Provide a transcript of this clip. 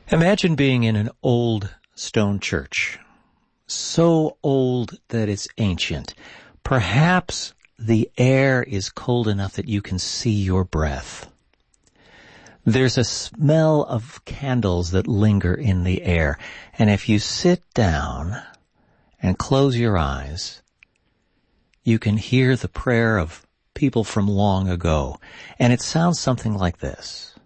Imagine being in an old stone church, so old that it's ancient. Perhaps the air is cold enough that you can see your breath. There's a smell of candles that linger in the air, and if you sit down and close your eyes, you can hear the prayer of people from long ago, and it sounds something like this.